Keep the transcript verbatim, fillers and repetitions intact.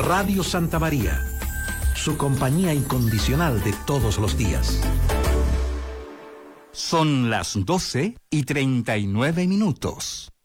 Radio Santa María, su compañía incondicional de todos los días. Son las doce y treinta y nueve minutos.